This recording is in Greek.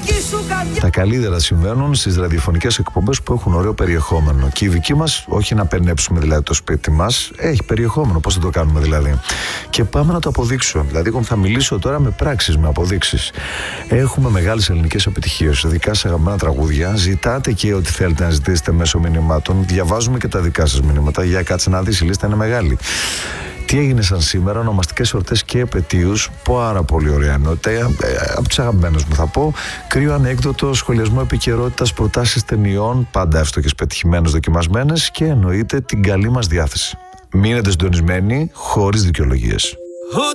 Τα καλύτερα συμβαίνουν στις ραδιοφωνικές εκπομπές που έχουν ωραίο περιεχόμενο. Και η δική μας, όχι να πενέψουμε δηλαδή το σπίτι μας, έχει περιεχόμενο. Πώς θα το κάνουμε δηλαδή? Και πάμε να το αποδείξω. Δηλαδή, εγώ θα μιλήσω τώρα με πράξεις, με αποδείξεις. Έχουμε μεγάλες ελληνικές επιτυχίες, ειδικά σε αγαπημένα τραγούδια. Ζητάτε και ό,τι θέλετε να ζητήσετε μέσω μηνυμάτων. Διαβάζουμε και τα δικά σας μηνύματα. Για κάτσε να δεις, η λίστα είναι μεγάλη. Τι έγινε σαν σήμερα, ονομαστικές εορτές και επετείους, πάρα πολύ ωραία ενότητα. Από τις αγαπημένες μου θα πω, κρύο ανέκδοτο, σχολιασμό επικαιρότητας, προτάσεις ταινιών, πάντα εύστοχες, πετυχημένες, δοκιμασμένες και εννοείται την καλή μας διάθεση. Μείνετε συντονισμένοι, χωρίς δικαιολογίες.